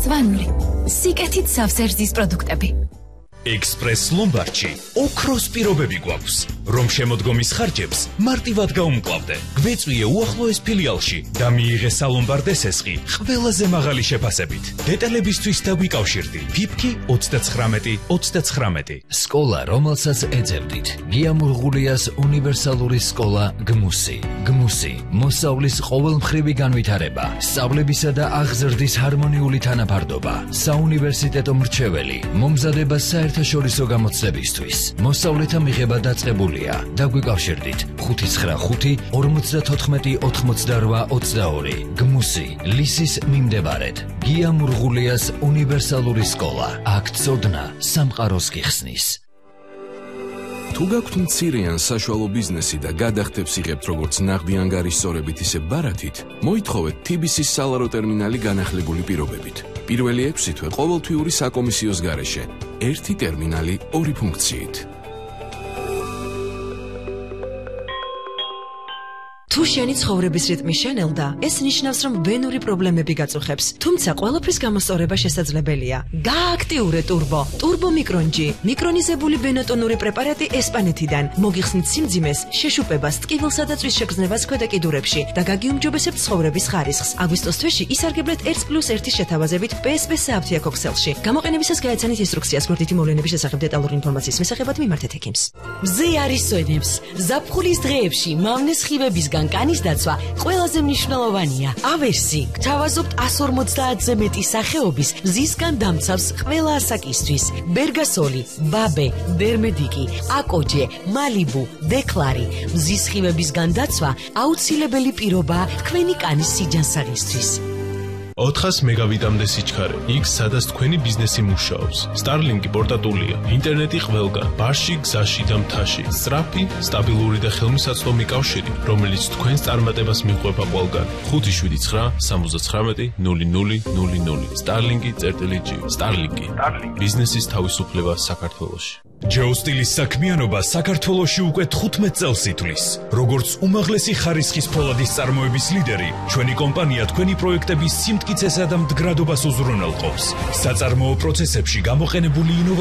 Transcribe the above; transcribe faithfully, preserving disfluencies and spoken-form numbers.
მწვანური, სიკეთით სავსერძის პროდუქტები. Express Lombardში ოქროს პირობები გვაქვს, რომ შემოდგომის ხარჯებს მარტივად გაუმკლავდე. გვეწვიე უახლოეს ფილიალში და მიიღე სალომბარდე სესხი ყველაზე მაღალი შეფასებით. დეტალებისთვის დაგვიკავშირდი ფიფკი ოცდაცხრამეტი ოცდაცხრამეტი. სკოლა, რომელსაც ეძებდით. გიამურღულიას უნივერსალური სკოლა გმუსი. გმუსი, მოსავლის ყოველმხრივი განვითარება, სწავლებისა და აღზრდის ჰარმონიული თანაფარდობა, საუნივერსიტეტო მრჩეველი, მომზადება საერთაშორისო გამოცდებისთვის. მოსავლეთა მიღება დაწყებულია. დაგვიკავშირდით ხუთი ცხრა ხუთი ორმოცდათოთხმეტი ოთხმოცდარვა ოცდაორი. გმუსი, ლისის მიმდებარედ. გიამურღულიას უნივერსალური სკოლა. აქ წოდნა სამყაროს გიხსნის. თუ გაქვთ მცირე ან საშუალო ბიზნესი და გადახდებს იღებთ როგორც ნაღდი ანგარიშსწორებით, ისე ბარათით, მოითხოვეთ თი ბი სის სალარო ტერმინალი განახლებული პირობებით. პირველი ექვსი თვე ყოველთვიური საკომისიოს გარეშე. ერთი ტერმინალი, ორი ფუნქციით. თუ შენი ცხოვრების რიტმი შენელდა, ეს ნიშნავს, რომ ვენური პრობლემები გაწუხებს. თუმცა ყველაფრის გამოსწორება შესაძლებელია. გააქტიურე ტურბო. ტურბო მიკრონჯი. მიკრონიზებული ბენოტონური პრეპარატი ესპანეთიდან. მოგიხსნით სიმძიმეს, შეშუპებას, ტკივილსა და წვის შეგრძნებას ქვედა კიდურებში და გაგიუმჯობესებთ ცხოვრების ხარისხს. აგვისტოს თვეში ისარგებლეთ ერთ პლუს ერთის შეთავაზებით პი ეს პი სააფთიაქ ოქსელში. გამოყენებისას გაეცანით ინსტრუქციას გვერდითი მოვლენების შესახებ დეტალური ინფორმაციის მისაღებად მიმართეთ ექიმს. მზე არის სვენებს. ზაფხულის დღეებში მავნეს ხივებისგან კანის დაცვა ყველაზე მნიშვნელოვანია. ავერსი გთავაზობთ εκατს ორმოცდაათზე მეტი სახეობის მზისგან დამცავს ყველა ასაკისთვის. ბერგასოლი, ბაბე, დერმედიკი, აკოჯე, მალიბუ, დეკლარი. მზის ხივებისგან დაცვა აუცილებელი პირობაა თქვენი კანის სიჯანსაღისთვის. ოთხას მეგავიტამდე სიჩქარე. იქ სადაც თქვენი ბიზნესი მუშაობს. Starlink-ი პორტატულია. ინტერნეტი ყველგან, ბარში, გზაში და მთაში. სწრაფი, სტაბილური და ხელმისაწვდომი კავშირი, რომელიც თქვენს წარმატებას მიყვება ყველგან. ხუთი შვიდი ცხრა სამოცდაცხრამეტი ნული ნული ნული ნული. Starlink-ი.gr. Starlink-ი. ბიზნესის თავისუფლება საქართველოში. Joe Stilis საქმიანობა საქართველოში უკვე თხუთმეტ წელს ითვლის. როგორც უმაღლესი ხარისხის ფოლადის წარმოების ლიდერი, ჩვენი კომპანია თქვენი პროექტების სიმტკიცესა და მდგრადობას უზრუნველყოფს. საწარმოო პროცესებში გამოყენებული